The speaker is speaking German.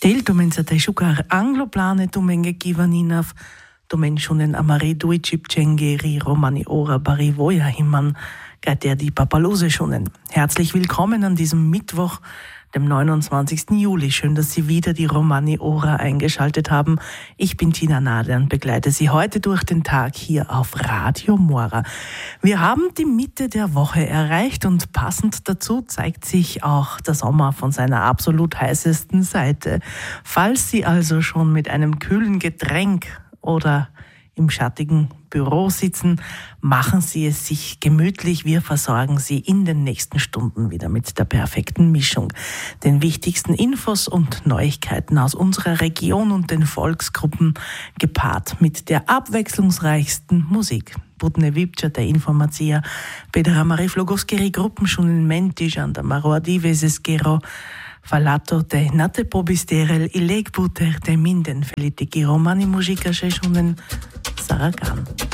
Stel domen sa te shukar angloplane tumenge kivaninav, domen shunen amare duicip cengeri romani ora barivoja himan, gater die Papalose schunen. Herzlich willkommen an diesem Mittwoch, dem 29. Juli. Schön, dass Sie wieder die Romani Ora eingeschaltet haben. Ich bin Tina Nader und begleite Sie heute durch den Tag hier auf Radio Mora. Wir haben die Mitte der Woche erreicht und passend dazu zeigt sich auch der Sommer von seiner absolut heißesten Seite. Falls Sie also schon mit einem kühlen Getränk oder im schattigen Büro sitzen, machen Sie es sich gemütlich. Wir versorgen Sie in den nächsten Stunden wieder mit der perfekten Mischung. Den wichtigsten Infos und Neuigkeiten aus unserer Region und den Volksgruppen, gepaart mit der abwechslungsreichsten Musik. Budne Vipča te informacija, pedra mariflogoskeri gruppen šunin menti žandamaro adivezes gero, Falato te nate pobisterel ileg puter te minden felitiki romani muzika šešunen Saragan.